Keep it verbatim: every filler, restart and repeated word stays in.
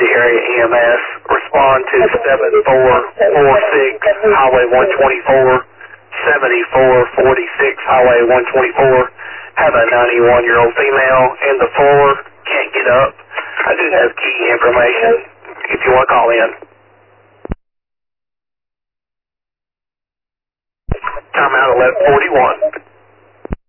Emergency Area E M S. Respond to seven four four six Highway one twenty-four, seventy-four forty-six Highway one twenty-four. Have a ninety-one-year-old female in the floor, can't get up. I do have key information if you want to call in. Time out eleven forty-one.